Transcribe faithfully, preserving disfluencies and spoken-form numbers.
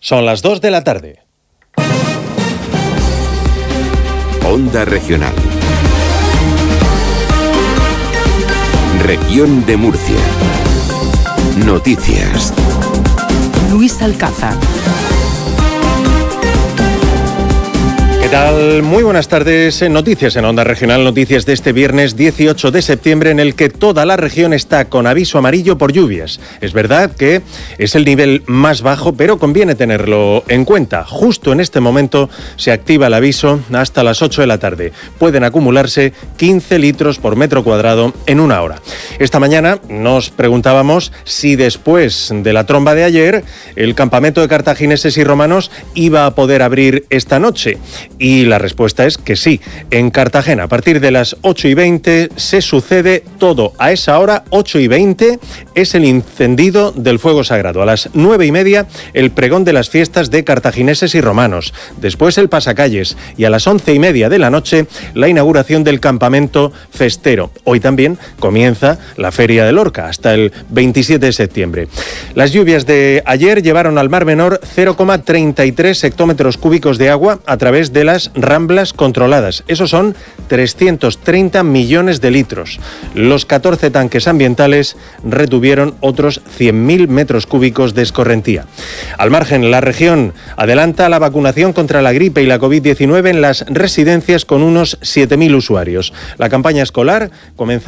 Son las dos de la tarde. Onda Regional. Región de Murcia. Noticias. Luis Alcázar. ¿Qué tal? Muy buenas tardes. Noticias en Onda Regional, noticias de este viernes dieciocho de septiembre, en el que toda la región está con aviso amarillo por lluvias. Es verdad que es el nivel más bajo, pero conviene tenerlo en cuenta. Justo en este momento se activa el aviso hasta las ocho de la tarde. Pueden acumularse quince litros por metro cuadrado en una hora. Esta mañana nos preguntábamos si después de la tromba de ayer el campamento de cartagineses y romanos iba a poder abrir esta noche. Y la respuesta es que sí. En Cartagena, a partir de las ocho y veinte, se sucede todo. A esa hora, ocho y veinte, es el encendido del fuego sagrado. A las nueve y media, el pregón de las fiestas de cartagineses y romanos. Después, el pasacalles. Y a las once y media de la noche, la inauguración del campamento festero. Hoy también comienza la Feria de Lorca, hasta el veintisiete de septiembre. Las lluvias de ayer llevaron al Mar Menor cero coma treinta y tres hectómetros cúbicos de agua a través de las ramblas controladas. Esos son trescientos treinta millones de litros. Los catorce tanques ambientales retuvieron otros cien mil metros cúbicos de escorrentía. Al margen, la región adelanta la vacunación contra la gripe y la covid diecinueve en las residencias con unos siete mil usuarios. La campaña escolar comienza